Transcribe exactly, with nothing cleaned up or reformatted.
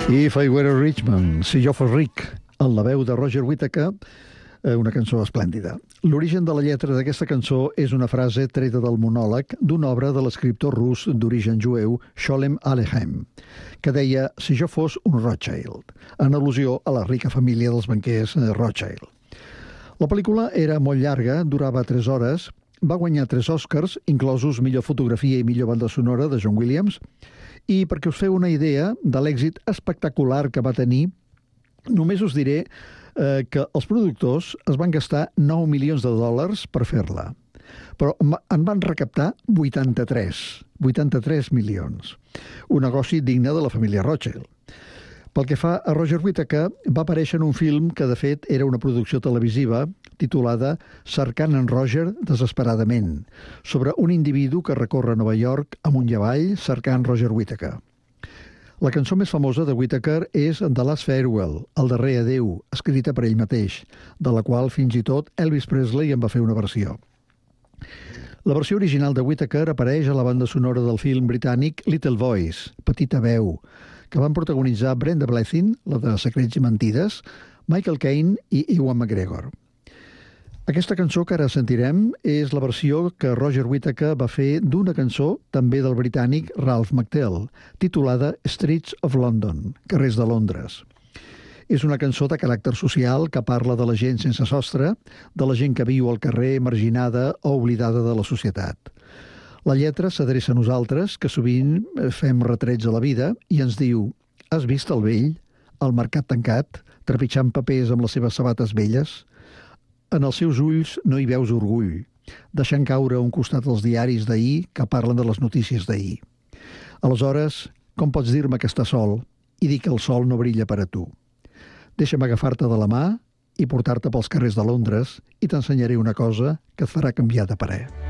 If I Were a Richman, si jo fos ric, en la veu de Roger Whittaker, una cançó esplèndida. L'origen de la lletra d'aquesta cançó és una frase treta del monòleg d'una obra de l'escriptor rus d'origen jueu Sholem Aleichem, que deia «Si jo fos un Rothschild», en al·lusió a la rica família dels banquers Rothschild. La pel·lícula era molt llarga, durava tres hores, va guanyar tres Oscars, inclosos millor fotografia i millor banda sonora de John Williams, i perquè us feu una idea de l'èxit espectacular que va tenir, només us diré eh, que els productors es van gastar nou milions de dòlars per fer-la, però en van recaptar vuitanta-tres, vuitanta-tres milions. Un negoci digne de la família Rothschild. Pel que fa a Roger Whittaker, va aparèixer en un film que, de fet, era una producció televisiva titulada Cercant en Roger desesperadament, sobre un individu que recorre Nova York amunt i avall cercant Roger Whittaker. La cançó més famosa de Whittaker és The Last Farewell, El darrer adeu, escrita per ell mateix, de la qual fins i tot Elvis Presley en va fer una versió. La versió original de Whittaker apareix a la banda sonora del film britànic Little Voice, Petita veu, que van protagonitzar Brenda Blethyn, la de Secrets i mentides, Michael Caine i Ewan McGregor. Aquesta cançó que ara sentirem és la versió que Roger Whittaker va fer d'una cançó també del britànic Ralph McTell, titulada Streets of London, carrers de Londres. És una cançó de caràcter social que parla de la gent sense sostre, de la gent que viu al carrer marginada o oblidada de la societat. La lletra s'adreça a nosaltres, que sovint fem retrets a la vida, i ens diu «Has vist el vell, al mercat tancat, trepitjant papers amb les seves sabates velles? En els seus ulls no hi veus orgull, deixant caure a un costat els diaris d'ahir que parlen de les notícies d'ahir. Aleshores, com pots dir-me que estàs sol i dir que el sol no brilla per a tu? Deixa'm agafar-te de la mà i portar-te pels carrers de Londres i t'ensenyaré una cosa que et farà canviar de parer».